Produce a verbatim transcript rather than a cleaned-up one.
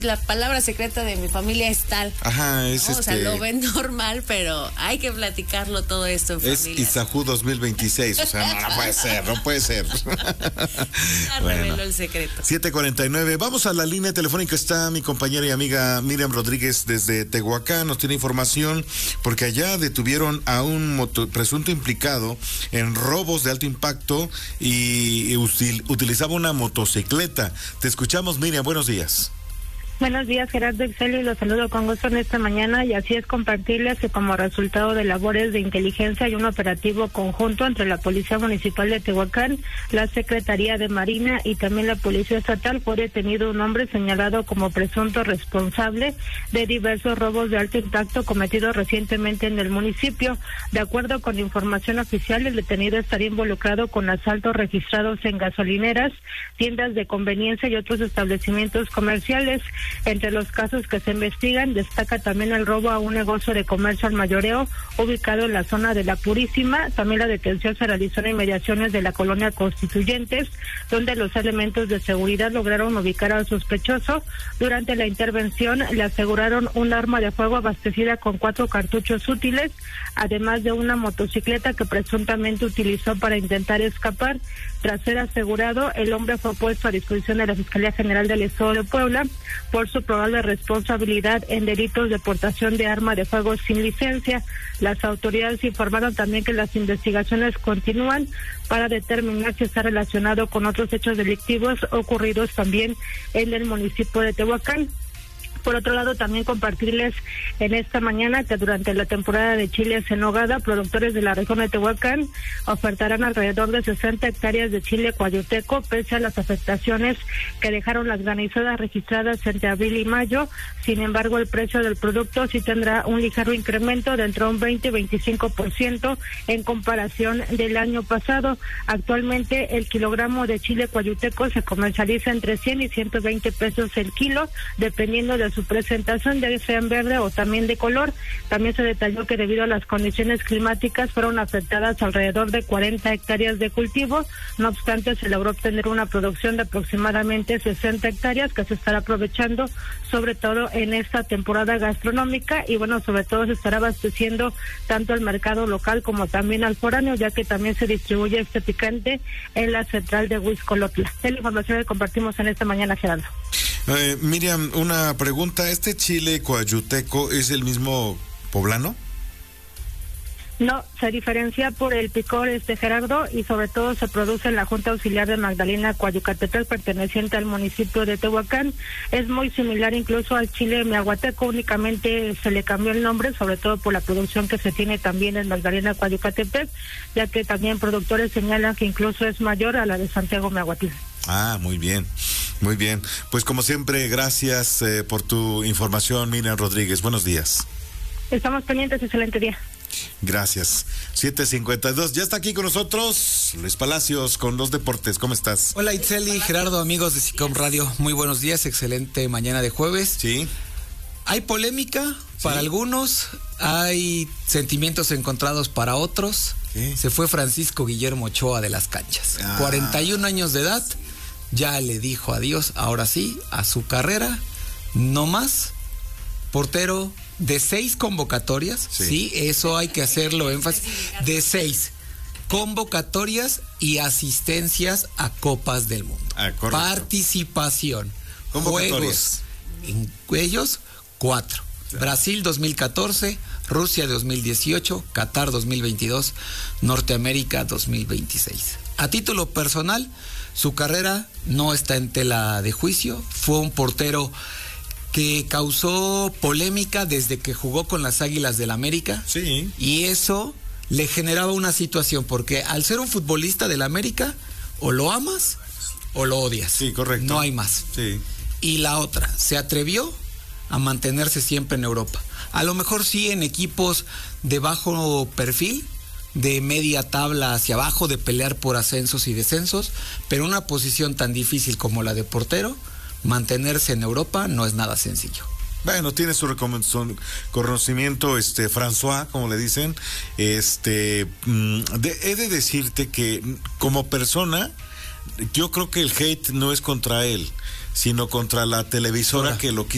la palabra secreta de mi familia es tal. Ajá, es ¿no? este... O sea, lo ven normal, pero hay que platicarlo todo esto en es familia. Es Isajú dos mil veintiséis, o sea, no, no puede ser, no puede ser. Ya bueno, reveló el secreto. siete cuarenta y nueve, vamos a la línea telefónica, está mi compañera y amiga Miriam Rodríguez desde Tehuacán, nos tiene información, porque allá detuvieron a un moto, presunto implicado en robos de alto impacto y, y util, utilizaba una motocicleta. Te escuchamos, Miriam, buenos días. Buenos días, Gerardo Ixeli, los saludo con gusto en esta mañana y así es compartirles que como resultado de labores de inteligencia y un operativo conjunto entre la Policía Municipal de Tehuacán, la Secretaría de Marina y también la Policía Estatal fue detenido un hombre señalado como presunto responsable de diversos robos de alto impacto cometidos recientemente en el municipio. De acuerdo con información oficial, el detenido estaría involucrado con asaltos registrados en gasolineras, tiendas de conveniencia y otros establecimientos comerciales. Entre los casos que se investigan, destaca también el robo a un negocio de comercio al mayoreo ubicado en la zona de La Purísima. También la detención se realizó en inmediaciones de la colonia Constituyentes, donde los elementos de seguridad lograron ubicar al sospechoso. Durante la intervención le aseguraron un arma de fuego abastecida con cuatro cartuchos útiles, además de una motocicleta que presuntamente utilizó para intentar escapar. Tras ser asegurado, el hombre fue puesto a disposición de la Fiscalía General del Estado de Puebla por su probable responsabilidad en delitos de portación de arma de fuego sin licencia. Las autoridades informaron también que las investigaciones continúan para determinar si está relacionado con otros hechos delictivos ocurridos también en el municipio de Tehuacán. Por otro lado, también compartirles en esta mañana que durante la temporada de chiles en nogada, productores de la región de Tehuacán ofertarán alrededor de sesenta hectáreas de chile coayuteco, pese a las afectaciones que dejaron las granizadas registradas entre abril y mayo. Sin embargo, el precio del producto sí tendrá un ligero incremento de entre un veinte y veinticinco por ciento en comparación del año pasado. Actualmente, el kilogramo de chile coayuteco se comercializa entre cien y ciento veinte pesos el kilo, dependiendo de su presentación, ya sea en verde o también de color. También se detalló que debido a las condiciones climáticas fueron afectadas alrededor de cuarenta hectáreas de cultivo. No obstante, se logró obtener una producción de aproximadamente sesenta hectáreas que se estará aprovechando sobre todo en esta temporada gastronómica y bueno, sobre todo se estará abasteciendo tanto al mercado local como también al foráneo, ya que también se distribuye este picante en la central de Huixcolotla. Es la información que compartimos en esta mañana, Gerardo. Eh, Miriam, una pregunta, ¿este chile coayuteco es el mismo poblano? No, se diferencia por el picor, este Gerardo, y sobre todo se produce en la Junta Auxiliar de Magdalena Coayucatepec, perteneciente al municipio de Tehuacán. Es muy similar incluso al chile miahuateco, únicamente se le cambió el nombre, sobre todo por la producción que se tiene también en Magdalena Coayucatepec, ya que también productores señalan que incluso es mayor a la de Santiago Miahuatlán. Ah, muy bien, muy bien. Pues como siempre, gracias eh, por tu información, Miriam Rodríguez. Buenos días. Estamos pendientes, excelente día. Gracias. siete cincuenta y dos, ya está aquí con nosotros Luis Palacios con los deportes. ¿Cómo estás? Hola Itzeli, Gerardo, amigos de SICOM Radio. Muy buenos días, excelente mañana de jueves. Sí. Hay polémica para sí. algunos, hay sentimientos encontrados para otros. ¿Qué? Se fue Francisco Guillermo Ochoa de las canchas. Ah. cuarenta y un años de edad, ya le dijo adiós, ahora sí, a su carrera. No más. Portero de seis convocatorias, sí. sí, eso hay que hacerlo énfasis, de seis convocatorias y asistencias a Copas del Mundo. Ah, participación, juegos, en ellos cuatro. Sí. Brasil dos mil catorce, Rusia dos mil dieciocho, Qatar dos mil veintidós, Norteamérica dos mil veintiséis. A título personal, su carrera no está en tela de juicio, fue un portero que causó polémica desde que jugó con las Águilas del América. Sí. Y eso le generaba una situación, porque al ser un futbolista del América, o lo amas o lo odias. Sí, correcto. No hay más. Sí. Y la otra, se atrevió a mantenerse siempre en Europa. A lo mejor sí en equipos de bajo perfil, de media tabla hacia abajo, de pelear por ascensos y descensos, pero una posición tan difícil como la de portero, mantenerse en Europa no es nada sencillo. Bueno, tiene su reconocimiento, este, François, como le dicen. Este, de, he de decirte que como persona, yo creo que el hate no es contra él, sino contra la televisora Ahora. que lo quiso